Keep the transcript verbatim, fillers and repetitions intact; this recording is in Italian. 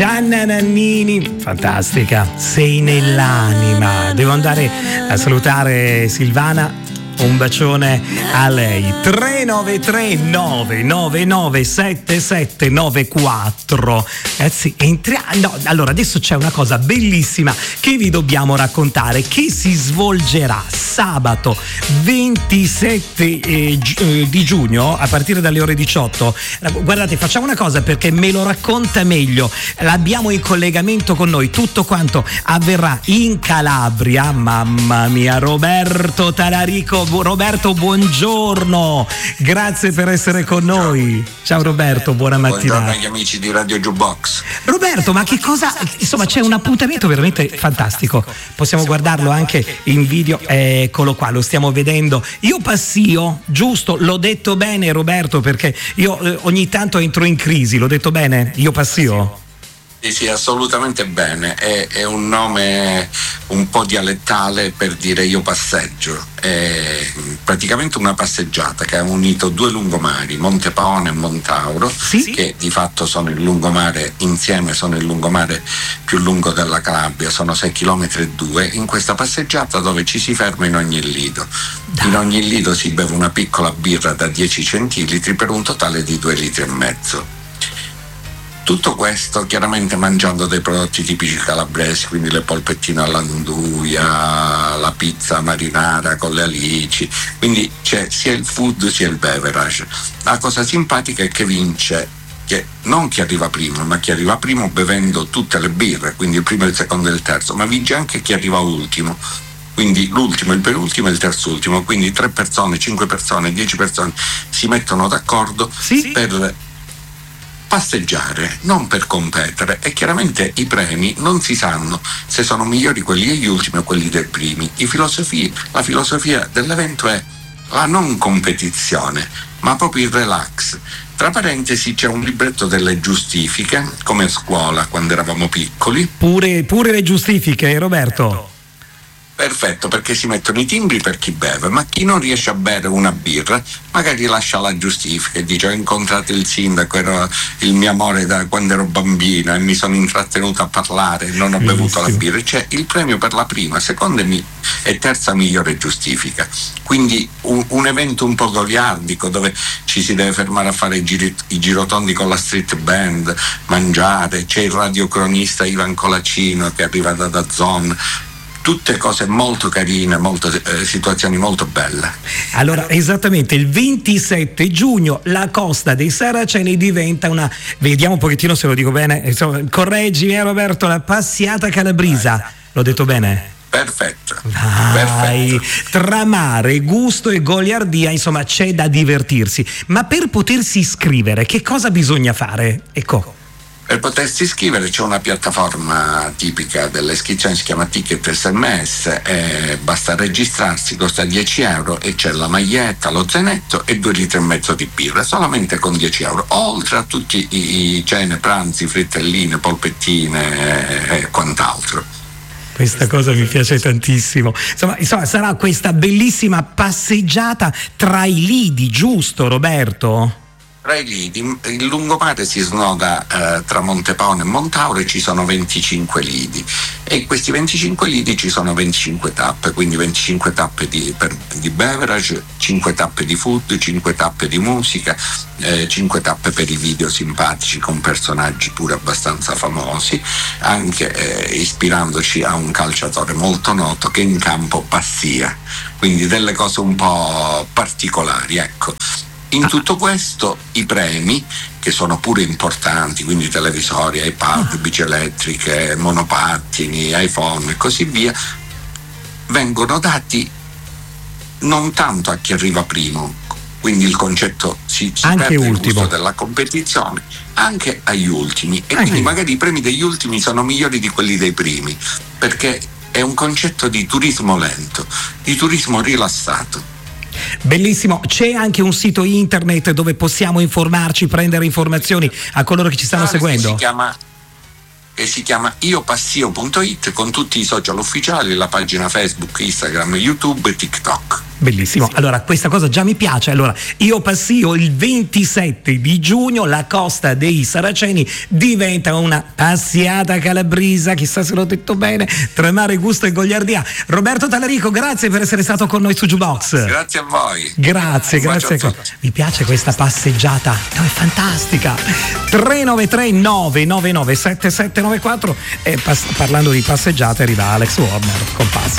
Gianna Nannini, fantastica, sei nell'anima. Devo andare a salutare Silvana. Un bacione a lei. tre nove tre nove nove nove sette sette nove quattro. Ragazzi, entriamo. No, allora adesso c'è una cosa bellissima che vi dobbiamo raccontare, che si svolgerà sabato ventisette eh, gi- di giugno a partire dalle ore diciotto. Guardate, facciamo una cosa perché me lo racconta meglio. L'abbiamo in collegamento con noi. Tutto quanto avverrà in Calabria. Mamma mia, Roberto Talarico. Roberto, buongiorno, grazie per essere con noi. Ciao Roberto, buona mattinata. Buongiorno agli amici di Radio Jukebox. Roberto, ma che cosa, insomma, c'è un appuntamento veramente fantastico. Possiamo guardarlo anche in video, eccolo qua, lo stiamo vedendo. Io passio, giusto? L'ho detto bene Roberto, perché io eh, ogni tanto entro in crisi, l'ho detto bene? Io passio? Sì, sì, assolutamente bene. È, è un nome un po' dialettale per dire io passeggio. È praticamente una passeggiata che ha unito due lungomari, Monte Paone e Montauro, sì? Che di fatto sono il lungomare, insieme sono il lungomare più lungo della Calabria, sono sei chilometri e due, in questa passeggiata dove ci si ferma in ogni lido. In ogni lido si beve una piccola birra da dieci centilitri per un totale di due litri e mezzo. Tutto questo chiaramente mangiando dei prodotti tipici calabresi, quindi le polpettine all'anduia, la pizza marinara con le alici, quindi c'è sia il food sia il beverage. La cosa simpatica è che vince che non chi arriva primo, ma chi arriva primo bevendo tutte le birre, quindi il primo, il secondo e il terzo, ma vince anche chi arriva ultimo. Quindi l'ultimo, il penultimo e il terzultimo, quindi tre persone, cinque persone, dieci persone si mettono d'accordo sì? per passeggiare, non per competere, e chiaramente i premi non si sanno se sono migliori quelli degli ultimi o quelli dei primi. I filosofie, la filosofia dell'evento è la non competizione, ma proprio il relax. Tra parentesi c'è un libretto delle giustifiche, come a scuola quando eravamo piccoli. Pure, pure le giustifiche, Roberto. Perfetto, perché si mettono i timbri per chi beve, ma chi non riesce a bere una birra magari lascia la giustifica e dice: ho incontrato il sindaco, era il mio amore da quando ero bambina e mi sono intrattenuto a parlare e non ho Bellissimo. bevuto la birra. C'è il premio per la prima, seconda e terza migliore giustifica. Quindi un, un evento un po' goliardico dove ci si deve fermare a fare i, giri, i girotondi con la street band, mangiare, c'è il radiocronista Ivan Colacino che arriva da DAZN. Tutte cose molto carine, molto, eh, situazioni molto belle. Allora, esattamente, il ventisette giugno la Costa dei Saraceni diventa una, vediamo un pochettino se lo dico bene, insomma, correggimi eh, Roberto, la Passiata Calabrisa. Vai. L'ho detto bene? Perfetto. Vai. Perfetto. Tra mare, gusto e goliardia, insomma, c'è da divertirsi. Ma per potersi iscrivere, che cosa bisogna fare? Ecco. Per potersi iscrivere c'è una piattaforma tipica delle iscrizioni, si chiama Ticket S M S, e basta registrarsi, costa dieci euro e c'è la maglietta, lo zainetto e due litri e mezzo di birra, solamente con dieci euro, oltre a tutti i cene, pranzi, frittelline, polpettine e quant'altro. Questa cosa mi piace tantissimo. Insomma, insomma, sarà questa bellissima passeggiata tra i lidi, giusto Roberto? Tra i lidi, il lungomare si snoda eh, tra Montepaone e Montauro e ci sono venticinque lidi, e in questi venticinque lidi ci sono venticinque tappe, quindi venticinque tappe di, per, di beverage, cinque tappe di food, cinque tappe di musica, eh, cinque tappe per i video simpatici con personaggi pure abbastanza famosi, anche eh, ispirandoci a un calciatore molto noto che in campo passia, quindi delle cose un po' particolari, ecco. In tutto questo i premi, che sono pure importanti, quindi televisori, iPad, bici elettriche, monopattini, iPhone e così via, vengono dati non tanto a chi arriva primo, quindi il concetto si, si anche perde il ultimo. gusto della competizione, anche agli ultimi, e anche. quindi magari i premi degli ultimi sono migliori di quelli dei primi, perché è un concetto di turismo lento, di turismo rilassato. Bellissimo, c'è anche un sito internet dove possiamo informarci, prendere informazioni a coloro che ci stanno ah, seguendo? Si chiama, che si chiama iopassio punto it, con tutti i social ufficiali, la pagina Facebook, Instagram, YouTube e TikTok. Bellissimo. Sì. Allora, questa cosa già mi piace. Allora, io passio il ventisette di giugno, la Costa dei Saraceni diventa una passiata calabresa, chissà se l'ho detto bene, tra mare, gusto e goliardia. Roberto Tallarico, grazie per essere stato con noi su Jukebox. Grazie a voi. Grazie, Un grazie. Mi piace questa passeggiata, no, è fantastica. tre nove tre nove nove nove sette sette nove quattro e pas- parlando di passeggiate arriva Alex Warner con Pass.